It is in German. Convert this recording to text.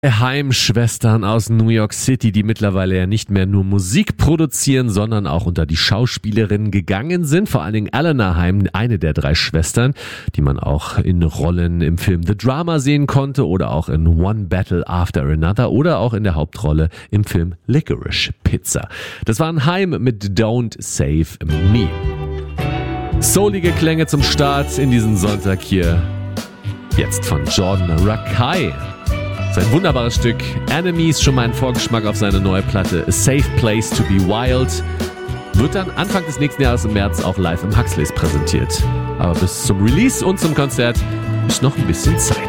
Haim-Schwestern aus New York City, die mittlerweile ja nicht mehr nur Musik produzieren, sondern auch unter die Schauspielerinnen gegangen sind. Vor allen Dingen Eleanor Haim, eine der 3 Schwestern, die man auch in Rollen im Film The Drama sehen konnte oder auch in One Battle After Another oder auch in der Hauptrolle im Film Licorice Pizza. Das waren Haim mit Don't Save Me. Soulige Klänge zum Start in diesen Sonntag hier. Jetzt von Jordan Rakei. Sein wunderbares Stück Enemies, schon mal ein Vorgeschmack auf seine neue Platte A Safe Place to Be Wild, wird dann Anfang des nächsten Jahres im März auch live im Huxleys präsentiert. Aber bis zum Release und zum Konzert ist noch ein bisschen Zeit.